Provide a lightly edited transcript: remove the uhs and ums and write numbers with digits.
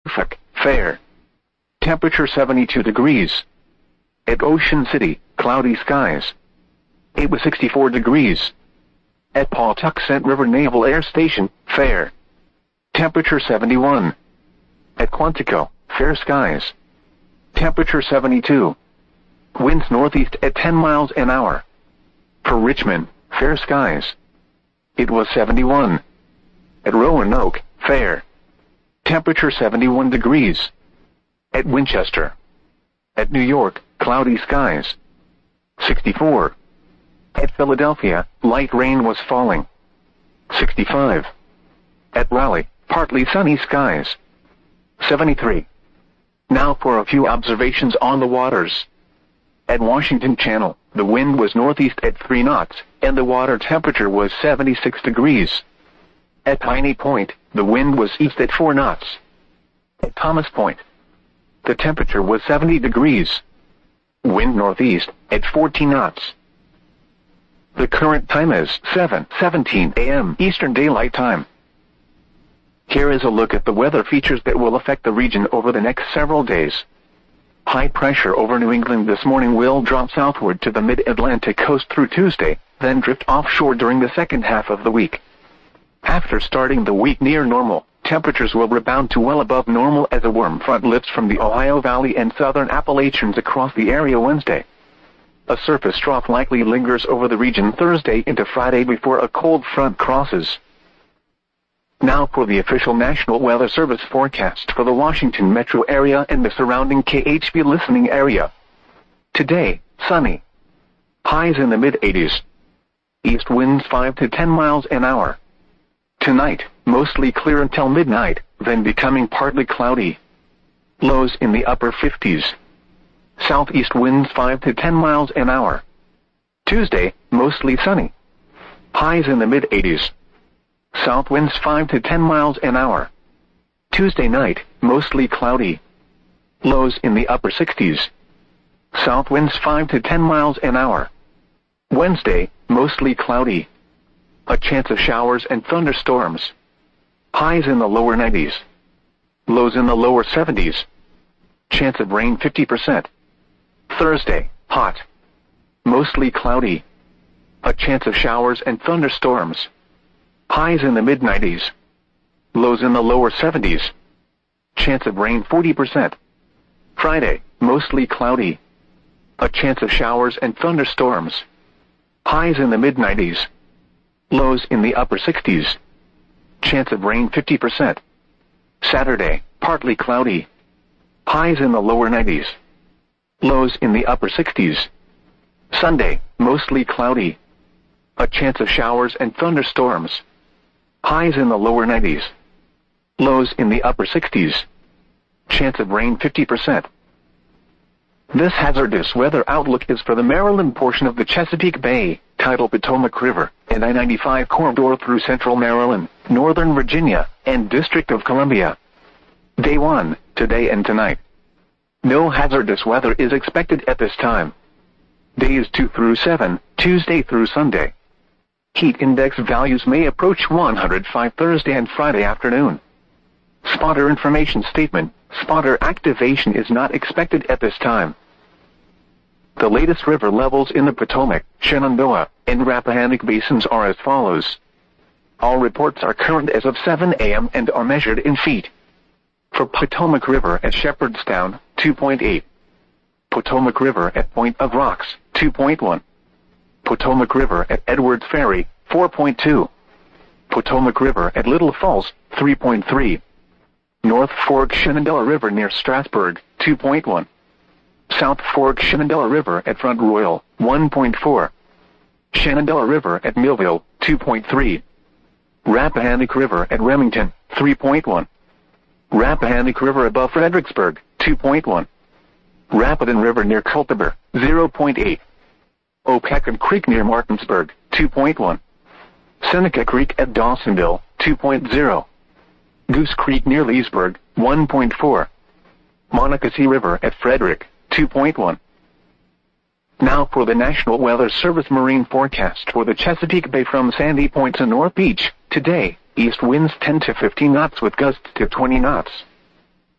Norfolk, fair. Temperature 72 degrees. At Ocean City, cloudy skies. It was 64 degrees. At Pawtuxet River Naval Air Station, fair. Temperature 71. At Quantico, fair skies. Temperature 72. Winds northeast at 10 miles an hour. For Richmond, fair skies. It was 71. At Roanoke, fair. Temperature 71 degrees. At Winchester. At New York, cloudy skies. 64. At Philadelphia, light rain was falling. 65. At Raleigh, partly sunny skies. 73. Now for a few observations on the waters. At Washington Channel, the wind was northeast at 3 knots, and the water temperature was 76 degrees. At Piney Point, the wind was east at 4 knots. At Thomas Point, the temperature was 70 degrees. Wind northeast at 14 knots. The current time is 7:17 a.m. Eastern Daylight Time. Here is a look at the weather features that will affect the region over the next several days. High pressure over New England this morning will drop southward to the mid-Atlantic coast through Tuesday, then drift offshore during the second half of the week. After starting the week near normal, temperatures will rebound to well above normal as a warm front lifts from the Ohio Valley and southern Appalachians across the area Wednesday. A surface trough likely lingers over the region Thursday into Friday before a cold front crosses. Now for the official National Weather Service forecast for the Washington metro area and the surrounding KHB listening area. Today, sunny. Highs in the mid-80s. East winds 5 to 10 miles an hour. Tonight, mostly clear until midnight, then becoming partly cloudy. Lows in the upper 50s. Southeast winds 5 to 10 miles an hour. Tuesday, mostly sunny. Highs in the mid-80s. South winds 5 to 10 miles an hour. Tuesday night, mostly cloudy. Lows in the upper 60s. South winds 5 to 10 miles an hour. Wednesday, mostly cloudy. A chance of showers and thunderstorms. Highs in the lower 90s. Lows in the lower 70s. Chance of rain 50%. Thursday, hot. Mostly cloudy. A chance of showers and thunderstorms. Highs in the mid-90s. Lows in the lower 70s. Chance of rain 40%. Friday, mostly cloudy. A chance of showers and thunderstorms. Highs in the mid-90s. Lows in the upper 60s. Chance of rain 50%. Saturday, partly cloudy. Highs in the lower 90s. Lows in the upper 60s. Sunday, mostly cloudy. A chance of showers and thunderstorms. Highs in the lower 90s. Lows in the upper 60s. Chance of rain 50%. This hazardous weather outlook is for the Maryland portion of the Chesapeake Bay, tidal Potomac River, and I-95 corridor through central Maryland, northern Virginia, and District of Columbia. Day 1, today and tonight. No hazardous weather is expected at this time. Days 2 through 7, Tuesday through Sunday. Heat index values may approach 105 Thursday and Friday afternoon. Spotter information statement. Spotter activation is not expected at this time. The latest river levels in the Potomac, Shenandoah, and Rappahannock basins are as follows. All reports are current as of 7 a.m. and are measured in feet. For Potomac River at Shepherdstown, 2.8. Potomac River at Point of Rocks, 2.1. Potomac River at Edwards Ferry, 4.2. Potomac River at Little Falls, 3.3. North Fork Shenandoah River near Strasburg, 2.1. South Fork Shenandoah River at Front Royal, 1.4. Shenandoah River at Millville, 2.3. Rappahannock River at Remington, 3.1. Rappahannock River above Fredericksburg, 2.1. Rapidan River near Culpeper, 0.8. Opecon Creek near Martinsburg, 2.1. Seneca Creek at Dawsonville, 2.0. Goose Creek near Leesburg, 1.4. Monocacy River at Frederick, 2.1. Now for the National Weather Service marine forecast for the Chesapeake Bay from Sandy Point to North Beach. Today, east winds 10 to 15 knots with gusts to 20 knots.